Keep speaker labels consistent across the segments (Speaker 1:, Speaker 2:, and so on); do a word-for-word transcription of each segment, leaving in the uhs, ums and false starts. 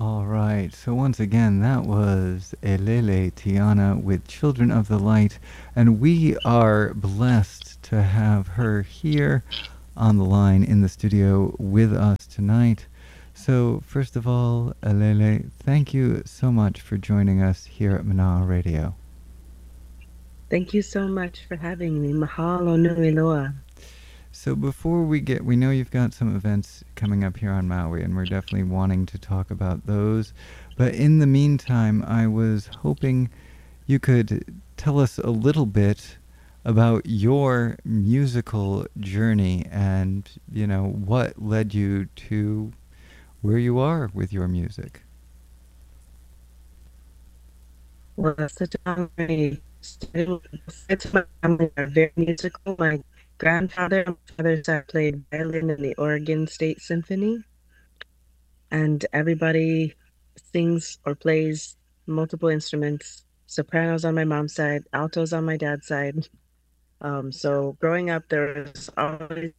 Speaker 1: All right. So once again, that was Elele Tiana with Children of the Light, and we are blessed to have her here on the line in the studio with us tonight. So first of all, Elele, thank you so much for joining us here at Mana'a Radio.
Speaker 2: Thank you so much for having me. Mahalo nui loa.
Speaker 1: So before we get, we know you've got some events coming up here on Maui, and we're definitely wanting to talk about those. But in the meantime, I was hoping you could tell us a little bit about your musical journey and, you know, what led you to where you are with your music.
Speaker 2: Well, that's such a long journey. Started with both sides of my family are very musical. My grandfather on my father's side played violin in the Oregon State Symphony, and everybody sings or plays multiple instruments. Sopranos on my mom's side, altos on my dad's side. Um, so growing up, there was always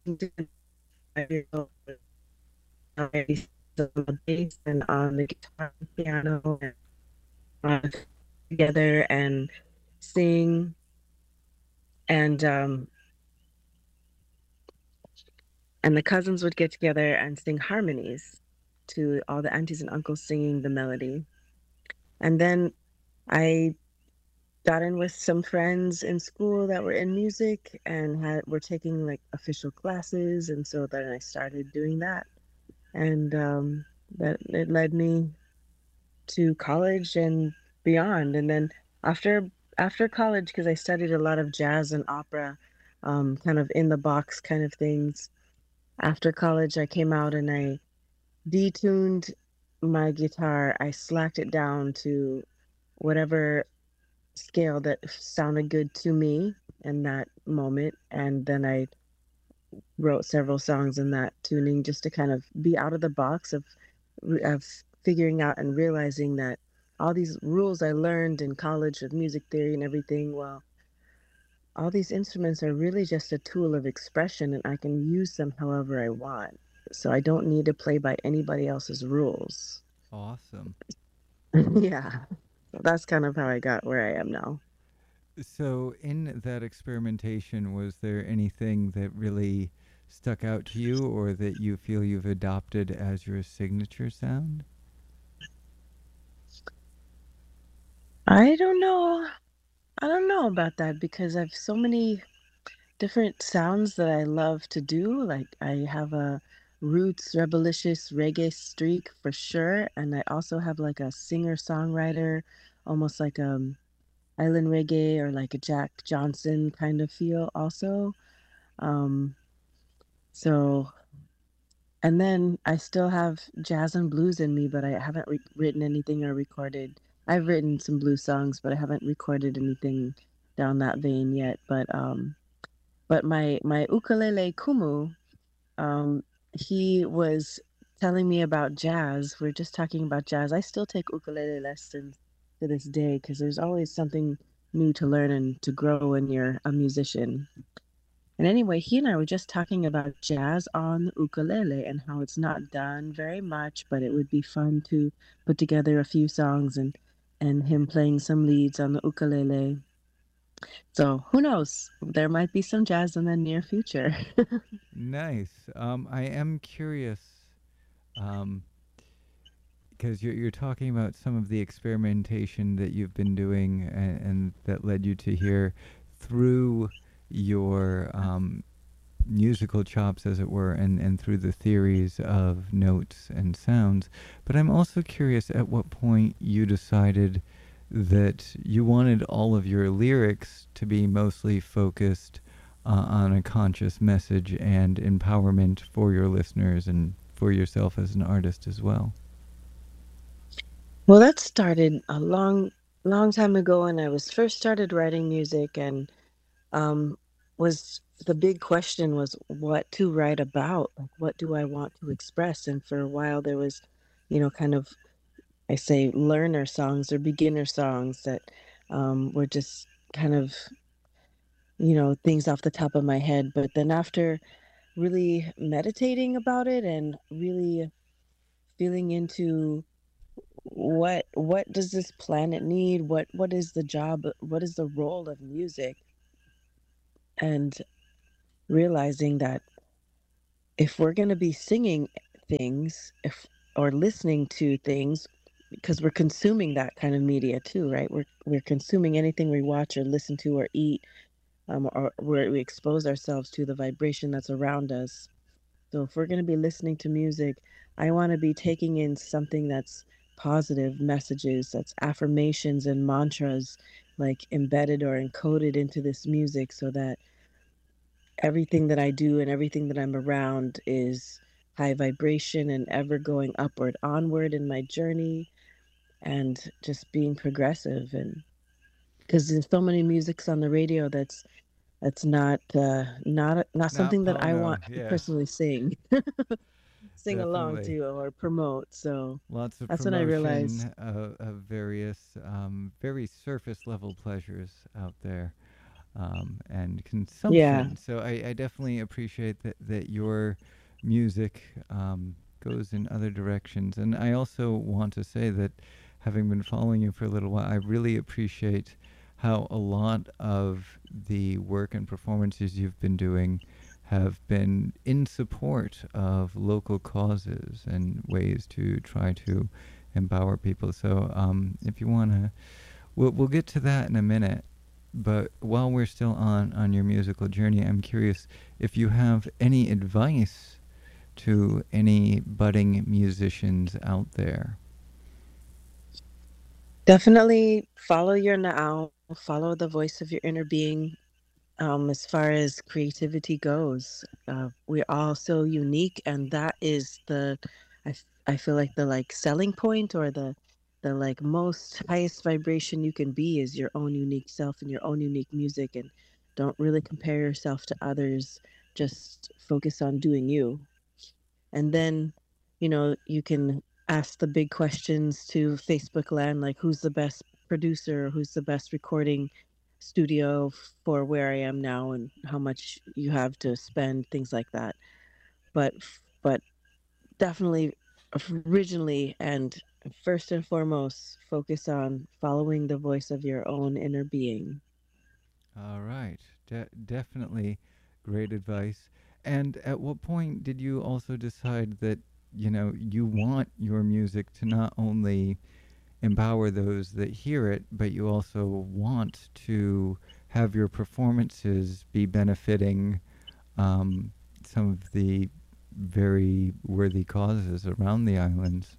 Speaker 2: on the bass and on the guitar, and piano, and uh, together and sing and um and the cousins would get together and sing harmonies to all the aunties and uncles singing the melody. And then I got in with some friends in school that were in music and had were taking like official classes, and so then I started doing that, and um that it led me to college and beyond. And then after after college, because I studied a lot of jazz and opera, um, kind of in the box kind of things. After college, I came out and I detuned my guitar. I slacked it down to whatever scale that sounded good to me in that moment, and then I wrote several songs in that tuning just to kind of be out of the box of of figuring out and realizing that all these rules I learned in college of music theory and everything, well, all these instruments are really just a tool of expression and I can use them however I want. So I don't need to play by anybody else's rules.
Speaker 1: Awesome.
Speaker 2: Yeah. So that's kind of how I got where I am now.
Speaker 1: So, in that experimentation, was there anything that really stuck out to you or that you feel you've adopted as your signature sound?
Speaker 2: I don't know. I don't know about that because I've so many different sounds that I love to do. Like I have a roots rebellious reggae streak for sure, and I also have like a singer-songwriter, almost like um island reggae or like a Jack Johnson kind of feel also. Um so and then I still have jazz and blues in me, but I haven't re- written anything or recorded. I've written some blues songs, but I haven't recorded anything down that vein yet. But um but my my ukulele kumu, um, he was telling me about jazz. We're just talking about jazz. I still take ukulele lessons to this day because there's always something new to learn and to grow when you're a musician. And anyway, he and I were just talking about jazz on the ukulele and how it's not done very much, but it would be fun to put together a few songs and and him playing some leads on the ukulele. So who knows? There might be some jazz in the near future.
Speaker 1: Nice. Um, I am curious um, because you're, you're talking about some of the experimentation that you've been doing and, and that led you to here through your um, musical chops, as it were, and, and through the theories of notes and sounds. But I'm also curious at what point you decided that you wanted all of your lyrics to be mostly focused uh, on a conscious message and empowerment for your listeners and for yourself as an artist as well.
Speaker 2: Well, that started a long, long time ago when I was first started writing music, and um, was the big question was what to write about, like what do I want to express? And for a while there was, you know, kind of I say learner songs or beginner songs that um, were just kind of, you know, things off the top of my head. But then after really meditating about it and really feeling into what what does this planet need? What what is the job? What is the role of music? And realizing that if we're going to be singing things, if or listening to things, because we're consuming that kind of media too, right? We're we're consuming anything we watch or listen to or eat, um, or where we expose ourselves to the vibration that's around us. So if we're going to be listening to music, I want to be taking in something that's positive messages, that's affirmations and mantras, like embedded or encoded into this music, so that everything that I do and everything that I'm around is high vibration and ever going upward, onward in my journey, and just being progressive. And because there's so many musics on the radio that's that's not uh, not not
Speaker 1: Not
Speaker 2: something that I
Speaker 1: Pono,
Speaker 2: want to
Speaker 1: yeah,
Speaker 2: personally sing sing along
Speaker 1: definitely.
Speaker 2: to or promote. So
Speaker 1: Lots of
Speaker 2: that's when I realized,
Speaker 1: promotion of, of various um, very surface level pleasures out there, um, and
Speaker 2: yeah,
Speaker 1: consumption. So I, I definitely appreciate that, that your music um, goes in other directions. And I also want to say that having been following you for a little while, I really appreciate how a lot of the work and performances you've been doing have been in support of local causes and ways to try to empower people. So um, if you want to, we'll, we'll get to that in a minute. But while we're still on, on your musical journey, I'm curious if you have any advice to any budding musicians out there.
Speaker 2: definitely follow your now, follow the voice of your inner being. Um, as far as creativity goes, uh, we're all so unique, and that is the, I, f- I feel like the like selling point, or the, the like most highest vibration you can be is your own unique self and your own unique music, and don't really compare yourself to others. Just focus on doing you, and then, you know, you can ask the big questions to Facebook land, like who's the best producer, who's the best recording studio for where I am now, and how much you have to spend, things like that. But but definitely, originally and first and foremost, focus on following the voice of your own inner being.
Speaker 1: All right, De- definitely great advice. And at what point did you also decide that, you know, you want your music to not only empower those that hear it, but you also want to have your performances be benefiting um, some of the very worthy causes around the islands?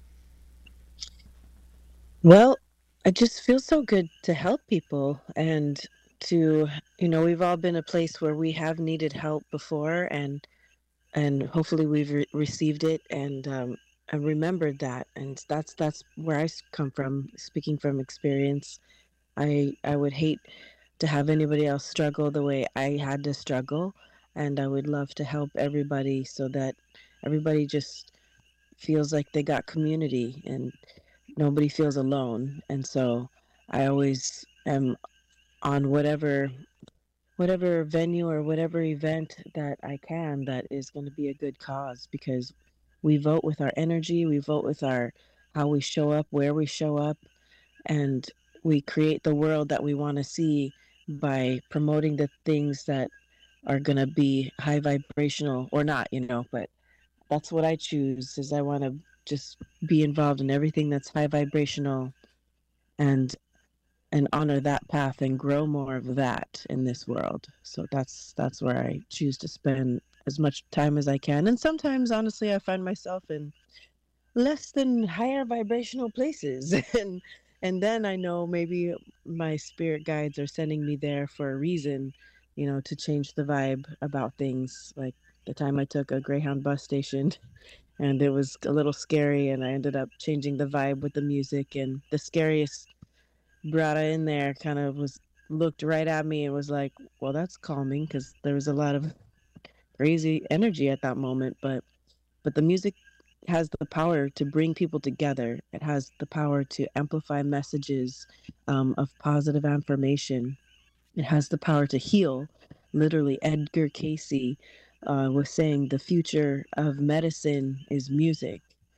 Speaker 2: Well, I just feel so good to help people, and to, you know, we've all been a place where we have needed help before, and and hopefully we've re- received it, and um, and remembered that, and that's that's where I s- come from, speaking from experience. I I would hate to have anybody else struggle the way I had to struggle, and I would love to help everybody so that everybody just feels like they got community and nobody feels alone. And so I always am on whatever whatever venue or whatever event that I can that is going to be a good cause, because we vote with our energy, we vote with our how we show up, where we show up, and we create the world that we want to see by promoting the things that are going to be high vibrational or not, you know, but that's what I choose, is I want to just be involved in everything that's high vibrational, and and honor that path and grow more of that in this world. So that's that's where I choose to spend as much time as I can. And sometimes honestly I find myself in less than higher vibrational places and and then I know maybe my spirit guides are sending me there for a reason, you know, to change the vibe about things. Like the time I took a Greyhound bus station and it was a little scary, and I ended up changing the vibe with the music, and the scariest Brada in there kind of was looked right at me and was like, "Well, that's calming," because there was a lot of crazy energy at that moment. But but the music has the power to bring people together. It has the power to amplify messages um, of positive affirmation. It has the power to heal. Literally, Edgar Casey uh, was saying the future of medicine is music,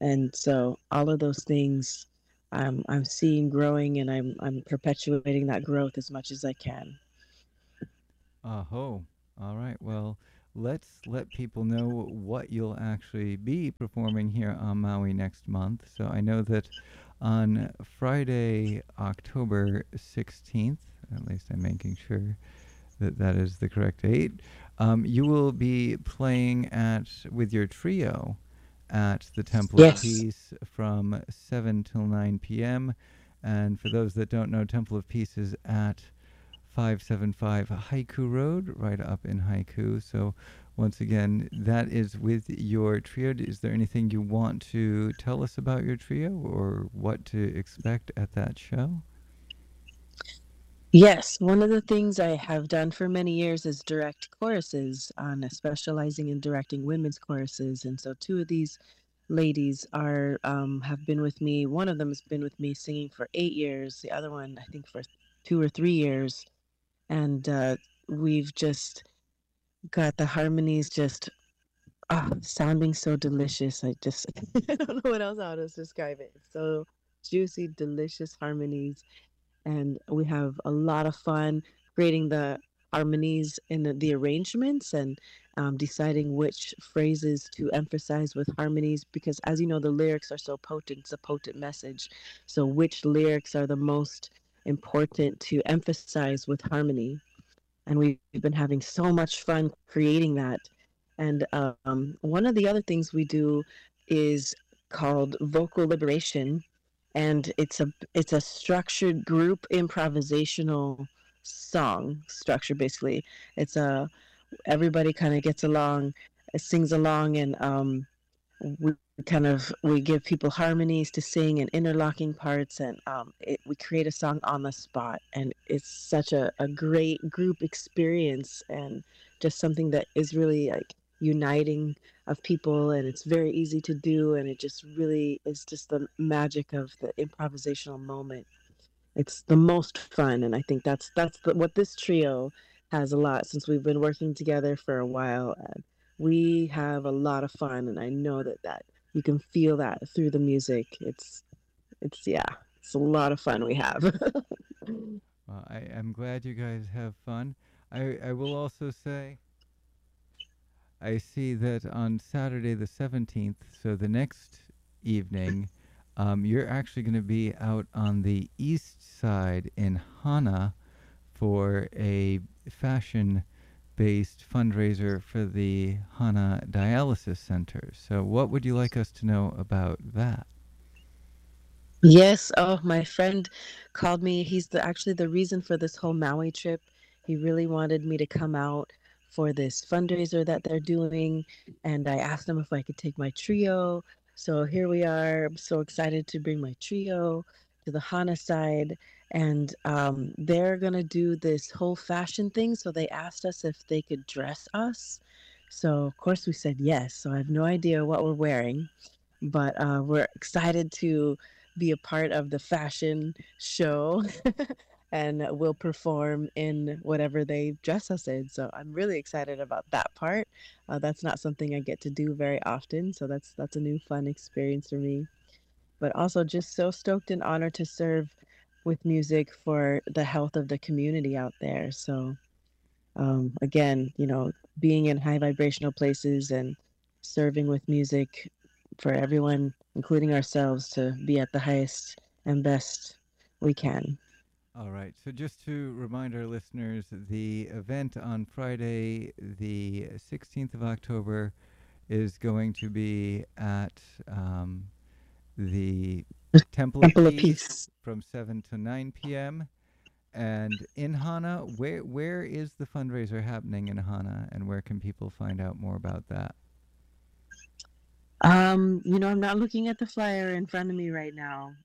Speaker 2: And so all of those things um, I'm seeing growing, and I'm I'm perpetuating that growth as much as I can.
Speaker 1: Aho. All right. Well, let's let people know what you'll actually be performing here on Maui next month. So I know that on Friday, October sixteenth, at least I'm making sure that that is the correct date, um, you will be playing at with your trio at the Temple of
Speaker 2: Yes.
Speaker 1: Peace from seven till nine p m. And for those that don't know, Temple of Peace is at five seven five Haiku Road, right up in Haiku. So, once again, that is with your trio. Is there anything you want to tell us about your trio or what to expect at that show?
Speaker 2: Yes, one of the things I have done for many years is direct choruses, on uh, specializing in directing women's choruses. And so two of these ladies are um, have been with me. One of them has been with me singing for eight years. The other one, I think, for two or three years. And uh, we've just got the harmonies just ah, sounding so delicious. I just I don't know what else how to describe it. It's so juicy, delicious harmonies, and we have a lot of fun creating the harmonies in the, the arrangements, and um, deciding which phrases to emphasize with harmonies, because as you know, the lyrics are so potent. It's a potent message, so which lyrics are the most important to emphasize with harmony. And we've been having so much fun creating that. And um, one of the other things we do is called vocal liberation, and it's a it's a structured group improvisational song structure. Basically, it's a everybody kind of gets along, uh, sings along, and um, we kind of we give people harmonies to sing and interlocking parts, and um, it, we create a song on the spot, and it's such a, a great group experience, and just something that is really like uniting of people, and it's very easy to do, and it just really is just the magic of the improvisational moment. It's the most fun, and I think that's that's the, what this trio has a lot, since we've been working together for a while. And we have a lot of fun, and I know that that you can feel that through the music. It's it's yeah, it's a lot of fun we have.
Speaker 1: Well, I, I'm glad you guys have fun. I, I will also say I see that on Saturday the seventeenth, so the next evening, um, you're actually going to be out on the east side in Hana for a fashion based fundraiser for the Hana Dialysis Center. So, what would you like us to know about that?
Speaker 2: Yes, oh, my friend called me. He's the actually the reason for this whole Maui trip. He really wanted me to come out for this fundraiser that they're doing, and I asked him if I could take my trio. So here we are. I'm so excited to bring my trio to the Hana side, and um, they're gonna do this whole fashion thing. So they asked us if they could dress us. So of course we said yes. So I have no idea what we're wearing, but uh, we're excited to be a part of the fashion show, and we'll perform in whatever they dress us in. So I'm really excited about that part. Uh, that's not something I get to do very often, so that's that's a new fun experience for me. But also just so stoked and honored to serve with music for the health of the community out there. So um, again, you know, being in high vibrational places and serving with music for everyone, including ourselves, to be at the highest and best we can.
Speaker 1: All right. So, just to remind our listeners, the event on Friday, the sixteenth of October, is going to be at um, the Temple of
Speaker 2: Temple of
Speaker 1: Peace
Speaker 2: Peace.
Speaker 1: from seven to nine p m. And in Hana, where where is the fundraiser happening in Hana, and where can people find out more about that?
Speaker 2: Um, you know, I'm not looking at the flyer in front of me right now,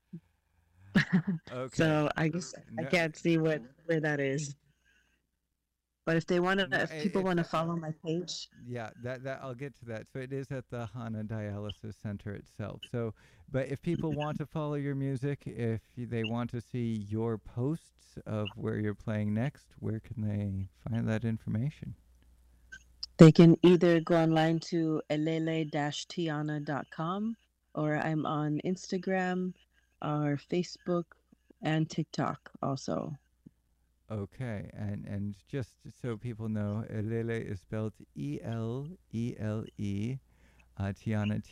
Speaker 1: Okay.
Speaker 2: so I guess I
Speaker 1: No,
Speaker 2: can't see what where that is. But if they want to,
Speaker 1: no,
Speaker 2: if
Speaker 1: it,
Speaker 2: people
Speaker 1: it's
Speaker 2: want to
Speaker 1: uh,
Speaker 2: follow my page,
Speaker 1: yeah, that that I'll get to that. So it is at the Hana Dialysis Center itself. So, but if people want to follow your music, if y- they want to see your posts of where you're playing next, where can they find that information?
Speaker 2: they can either go online to elele tiana dot com, or I'm on Instagram or Facebook and TikTok also.
Speaker 1: Okay, and and just so people know, Elele is spelled E L E L E, uh, Tiana